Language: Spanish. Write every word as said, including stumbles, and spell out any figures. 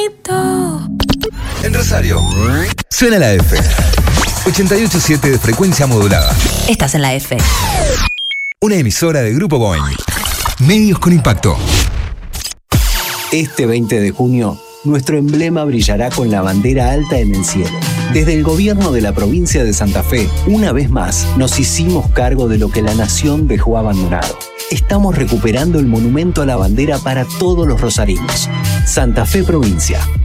En Rosario, suena la F. ochenta y ocho punto siete de frecuencia modulada. Estás en la F. Una emisora de Grupo Boeing. Medios con impacto. Este veinte de junio, nuestro emblema brillará con la bandera alta en el cielo. Desde el gobierno de la provincia de Santa Fe, una vez más, nos hicimos cargo de lo que la nación dejó abandonado. Estamos recuperando el monumento a la bandera para todos los rosarinos. Santa Fe Provincia.